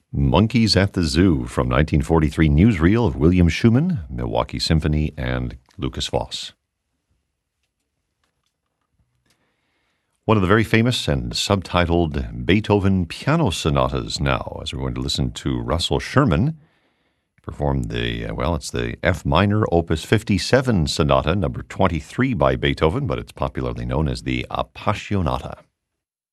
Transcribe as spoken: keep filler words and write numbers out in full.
Monkeys at the Zoo from nineteen forty-three newsreel of William Schumann, Milwaukee Symphony, and Lukas Foss. One of the very famous and subtitled Beethoven piano sonatas now, as we're going to listen to Russell Sherman perform the, well, it's the F minor opus fifty-seven sonata, number twenty-three by Beethoven, but it's popularly known as the Appassionata.